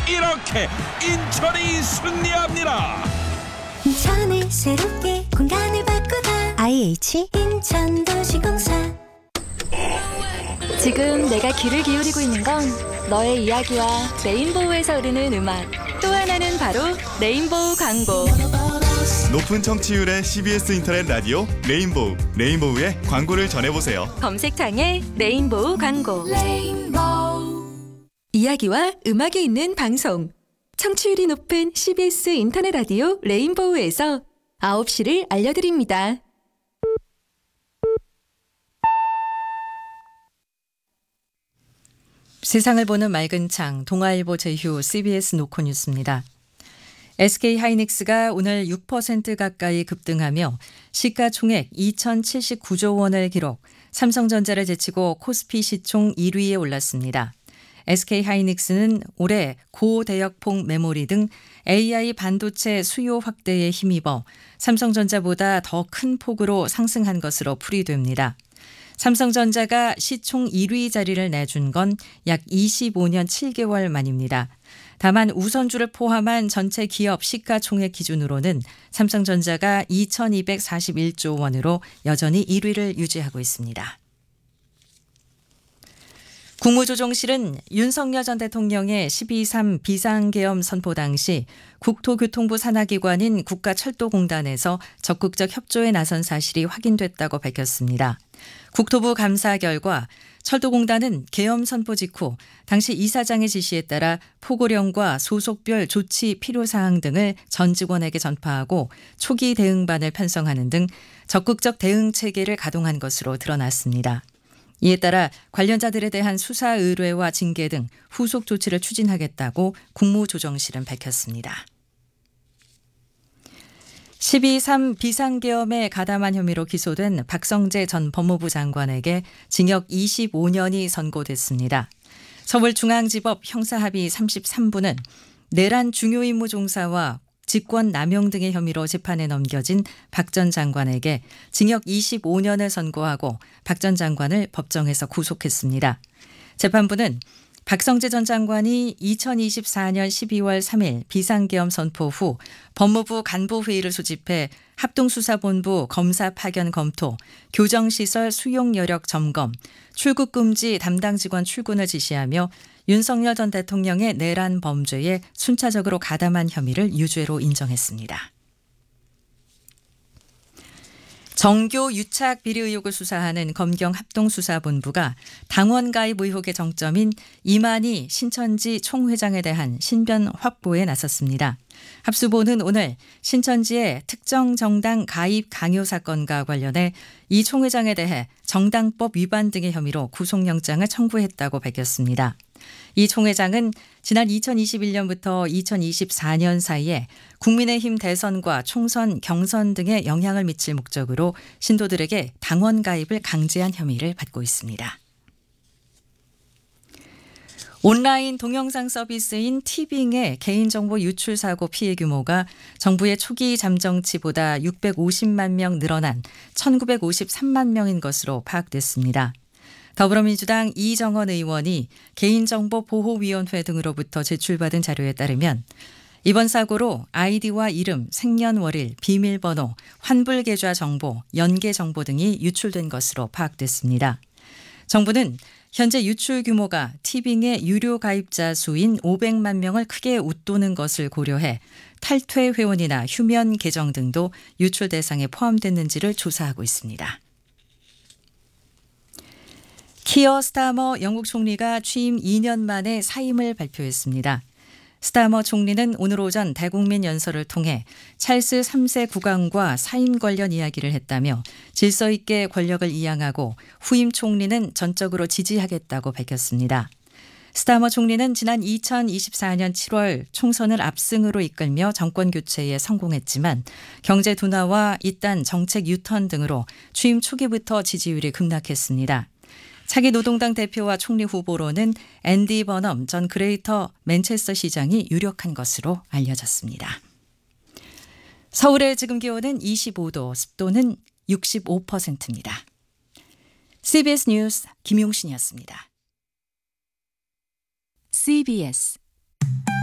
이렇게 인천이 승리합니다. 인천을 새롭게 공간을 바꾸다 IH 인천도시공사. 지금 내가 귀를 기울이고 있는 건 너의 이야기와 레인보우에서 흐르는 음악, 또 하나는 바로 레인보우 광고. 높은 청취율의 CBS 인터넷 라디오 레인보우, 레인보우의 광고를 전해보세요. 검색창에 레인보우 광고. 이야기와 음악이 있는 방송, 청취율이 높은 CBS 인터넷 라디오 레인보우에서 9시를 알려드립니다. 세상을 보는 맑은 창, 동아일보 제휴 CBS 노코 뉴스입니다. SK하이닉스가 오늘 6% 가까이 급등하며 시가총액 2,079조 원을 기록, 삼성전자를 제치고 코스피 시총 1위에 올랐습니다. SK하이닉스는 올해 고대역폭 메모리 등 AI 반도체 수요 확대에 힘입어 삼성전자보다 더 큰 폭으로 상승한 것으로 풀이됩니다. 삼성전자가 시총 1위 자리를 내준 건 약 25년 7개월 만입니다. 다만 우선주를 포함한 전체 기업 시가총액 기준으로는 삼성전자가 2,241조 원으로 여전히 1위를 유지하고 있습니다. 국무조정실은 윤석열 전 대통령의 12.3 비상계엄 선포 당시 국토교통부 산하기관인 국가철도공단에서 적극적 협조에 나선 사실이 확인됐다고 밝혔습니다. 국토부 감사 결과 철도공단은 계엄 선포 직후 당시 이사장의 지시에 따라 포고령과 소속별 조치 필요사항 등을 전 직원에게 전파하고 초기 대응반을 편성하는 등 적극적 대응 체계를 가동한 것으로 드러났습니다. 이에 따라 관련자들에 대한 수사 의뢰와 징계 등 후속 조치를 추진하겠다고 국무조정실은 밝혔습니다. 12.3 비상계엄에 가담한 혐의로 기소된 박성재 전 법무부 장관에게 징역 25년이 선고됐습니다. 서울중앙지법 형사합의 33부는 내란 중요임무 종사와 직권 남용 등의 혐의로 재판에 넘겨진 박 전 장관에게 징역 25년을 선고하고 박 전 장관을 법정에서 구속했습니다. 재판부는 박성재 전 장관이 2024년 12월 3일 비상계엄 선포 후 법무부 간부회의를 소집해 합동수사본부 검사 파견 검토, 교정시설 수용 여력 점검, 출국 금지 담당 직원 출근을 지시하며 윤석열 전 대통령의 내란 범죄에 순차적으로 가담한 혐의를 유죄로 인정했습니다. 정교 유착 비리 의혹을 수사하는 검경 합동수사본부가 당원 가입 의혹의 정점인 이만희 신천지 총회장에 대한 신변 확보에 나섰습니다. 합수본은 오늘 신천지의 특정 정당 가입 강요 사건과 관련해 이 총회장에 대해 정당법 위반 등의 혐의로 구속영장을 청구했다고 밝혔습니다. 이 총회장은 지난 2021년부터 2024년 사이에 국민의힘 대선과 총선, 경선 등에 영향을 미칠 목적으로 신도들에게 당원 가입을 강제한 혐의를 받고 있습니다. 온라인 동영상 서비스인 티빙의 개인정보 유출 사고 피해 규모가 정부의 초기 잠정치보다 650만 명 늘어난 1953만 명인 것으로 파악됐습니다. 더불어민주당 이정원 의원이 개인정보보호위원회 등으로부터 제출받은 자료에 따르면 이번 사고로 아이디와 이름, 생년월일, 비밀번호, 환불계좌 정보, 연계 정보 등이 유출된 것으로 파악됐습니다. 정부는 현재 유출 규모가 티빙의 유료 가입자 수인 500만 명을 크게 웃도는 것을 고려해 탈퇴 회원이나 휴면 계정 등도 유출 대상에 포함됐는지를 조사하고 있습니다. 키어 스타머 영국 총리가 취임 2년 만에 사임을 발표했습니다. 스타머 총리는 오늘 오전 대국민 연설을 통해 찰스 3세 국왕과 사임 관련 이야기를 했다며 질서 있게 권력을 이양하고 후임 총리는 전적으로 지지하겠다고 밝혔습니다. 스타머 총리는 지난 2024년 7월 총선을 압승으로 이끌며 정권 교체에 성공했지만 경제 둔화와 이딴 정책 유턴 등으로 취임 초기부터 지지율이 급락했습니다. 차기 노동당 대표와 총리 후보로는 앤디 버넘 전 그레이터 맨체스터 시장이 유력한 것으로 알려졌습니다. 서울의 지금 기온은 25도, 습도는 65%입니다. CBS 뉴스 김용신이었습니다. CBS